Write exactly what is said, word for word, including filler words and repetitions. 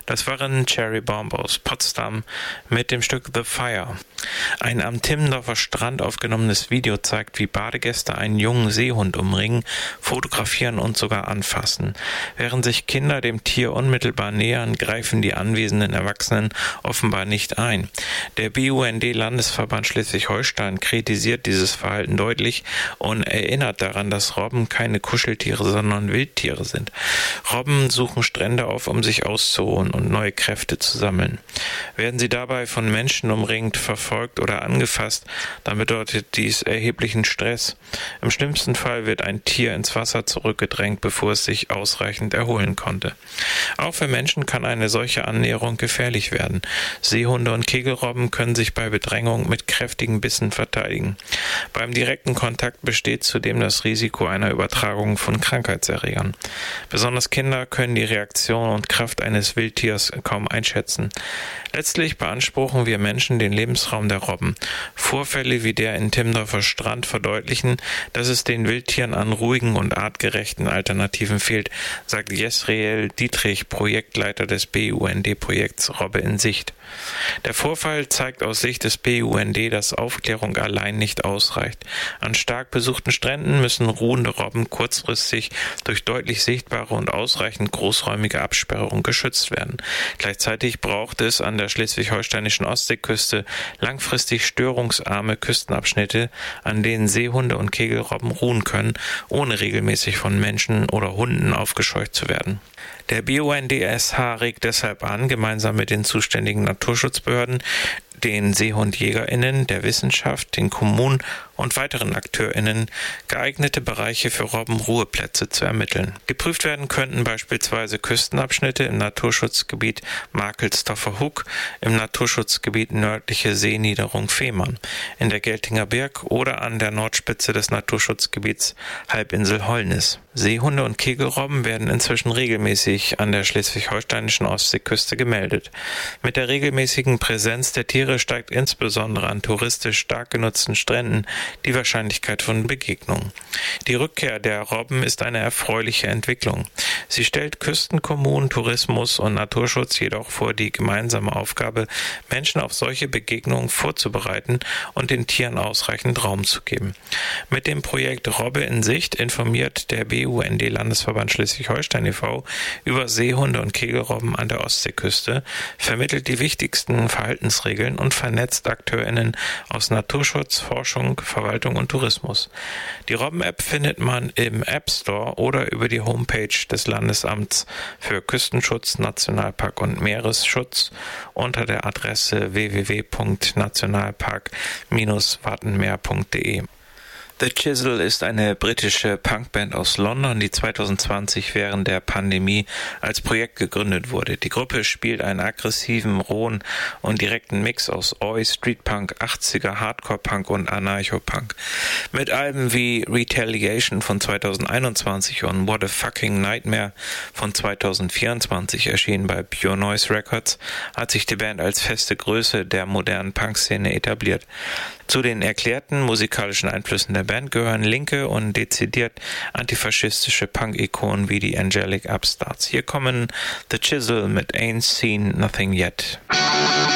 Das waren Cherry Bomb aus Potsdam mit dem Stück The Fire. Ein am Timmendorfer Strand aufgenommenes Video zeigt, wie Badegäste einen jungen Seehund umringen, fotografieren und sogar anfassen. Während sich Kinder dem Tier unmittelbar nähern, greifen die anwesenden Erwachsenen offenbar nicht ein. Der B U N D-Landesverband Schleswig-Holstein kritisiert dieses Verhalten deutlich und erinnert daran, dass Robben keine Kuscheltiere, sondern Wildtiere sind. Robben suchen Strände auf, um sich auszuruhen und neue Kräfte zu sammeln. Werden sie dabei von Menschen umringt, verfolgt oder angefasst, dann bedeutet dies erheblichen Stress. Im schlimmsten Fall wird ein Tier ins Wasser zurückgedrängt, bevor es sich ausreichend erholen konnte. Auch für Menschen kann eine solche Annäherung gefährlich werden. Seehunde und Kegelrobben können sich bei Bedrängung mit kräftigen Bissen verteidigen. Beim direkten Kontakt besteht zudem das Risiko einer Übertragung von Krankheitserregern. Besonders Kinder können die Reaktion und Kraft eines Wildtiers kaum einschätzen. Letztlich beanspruchen wir Menschen den Lebensraum der Robben. Vorfälle wie der in Timmendorfer Strand verdeutlichen, dass es den Wildtieren an ruhigen und artgerechten Alternativen fehlt, sagt Jesriel Dietrich, Projektleiter des B U N D-Projekts Robbe in Sicht. Der Vorfall zeigt aus Sicht des B U N D, dass Aufklärung allein nicht ausreicht. An stark besuchten Stränden müssen ruhende Robben kurzfristig durch deutlich sichtbare und ausreichend großräumige Absperrung geschützt werden. Gleichzeitig braucht es an der schleswig-holsteinischen Ostseeküste langfristig störungsarme Küstenabschnitte, an denen Seehunde und Kegelrobben ruhen können, ohne regelmäßig von Menschen oder Hunden aufgescheucht zu werden. Der B U N D S H regt deshalb an, gemeinsam mit den zuständigen Naturschutzbehörden, den SeehundjägerInnen, der Wissenschaft, den Kommunen und weiteren AkteurInnen geeignete Bereiche für Robbenruheplätze zu ermitteln. Geprüft werden könnten beispielsweise Küstenabschnitte im Naturschutzgebiet Markelsdorfer Hug, im Naturschutzgebiet nördliche Seeniederung Fehmarn, in der Geltinger Berg oder an der Nordspitze des Naturschutzgebiets Halbinsel Holnis. Seehunde und Kegelrobben werden inzwischen regelmäßig an der schleswig-holsteinischen Ostseeküste gemeldet. Mit der regelmäßigen Präsenz der Tiere steigt insbesondere an touristisch stark genutzten Stränden die Wahrscheinlichkeit von Begegnungen. Die Rückkehr der Robben ist eine erfreuliche Entwicklung. Sie stellt Küstenkommunen, Tourismus und Naturschutz jedoch vor die gemeinsame Aufgabe, Menschen auf solche Begegnungen vorzubereiten und den Tieren ausreichend Raum zu geben. Mit dem Projekt Robbe in Sicht informiert der B U N D-Landesverband Schleswig-Holstein e V über Seehunde und Kegelrobben an der Ostseeküste, vermittelt die wichtigsten Verhaltensregeln und vernetzt AkteurInnen aus Naturschutz, Forschung, Verwaltung und Tourismus. Die Robben-App findet man im App Store oder über die Homepage des Landesamts für Küstenschutz, Nationalpark und Meeresschutz unter der Adresse w w w punkt nationalpark Bindestrich wattenmeer punkt de. The Chisel ist eine britische Punkband aus London, die zwanzig zwanzig während der Pandemie als Projekt gegründet wurde. Die Gruppe spielt einen aggressiven, rohen und direkten Mix aus Oi, Streetpunk, achtziger, Hardcore-Punk und Anarcho-Punk. Mit Alben wie Retaliation von zwanzig einundzwanzig und What a Fucking Nightmare von zwanzig vierundzwanzig erschienen bei Pure Noise Records, hat sich die Band als feste Größe der modernen Punk-Szene etabliert. Zu den erklärten musikalischen Einflüssen der Band gehören linke und dezidiert antifaschistische Punk-Ikonen wie die Angelic Upstarts. Hier kommen The Chisel mit Ain't Seen Nothing Yet.